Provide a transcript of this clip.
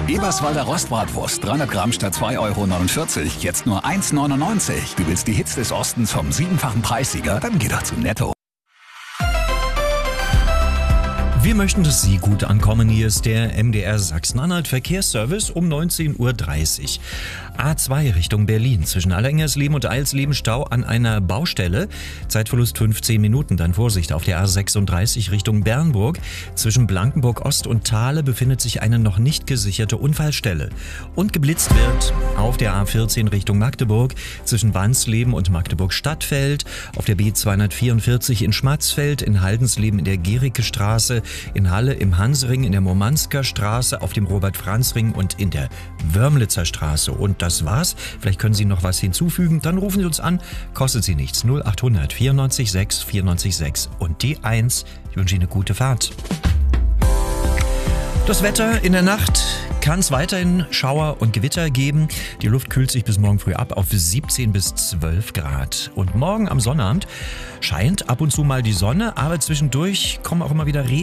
Eberswalder Rostbratwurst, 300 Gramm statt 2,49 €, jetzt nur 1,99 €. Du willst die Hits des Ostens vom 7-fachen Preissieger? Dann geh doch zu Netto. Wir möchten, dass Sie gut ankommen. Hier ist der MDR Sachsen-Anhalt Verkehrsservice um 19:30 Uhr. A2 Richtung Berlin. Zwischen Allerengersleben und Eilsleben Stau an einer Baustelle. Zeitverlust 15 Minuten. Dann Vorsicht auf der A36 Richtung Bernburg. Zwischen Blankenburg Ost und Thale befindet sich eine noch nicht gesicherte Unfallstelle. Und geblitzt wird auf der A14 Richtung Magdeburg. Zwischen Wansleben und Magdeburg Stadtfeld. Auf der B244 in Schmatzfeld. In Haldensleben in der Gericke Straße. In Halle im Hansring, in der Murmansker Straße, auf dem Robert-Franz-Ring und in der Wörmlitzer Straße. Und das war's. Vielleicht können Sie noch was hinzufügen. Dann rufen Sie uns an. Kostet Sie nichts. 0800 94 6 94 6 und die 1. Ich wünsche Ihnen eine gute Fahrt. Das Wetter in der Nacht kann es weiterhin Schauer und Gewitter geben. Die Luft kühlt sich bis morgen früh ab auf 17 bis 12 Grad. Und morgen am Sonnabend scheint ab und zu mal die Sonne, aber zwischendurch kommen auch immer wieder Regen.